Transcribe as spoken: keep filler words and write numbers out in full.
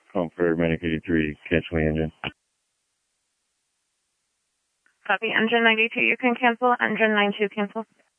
Home for Medic eighty-three, cancel the engine. Copy, engine ninety-two, you can cancel. Engine ninety-two, cancel.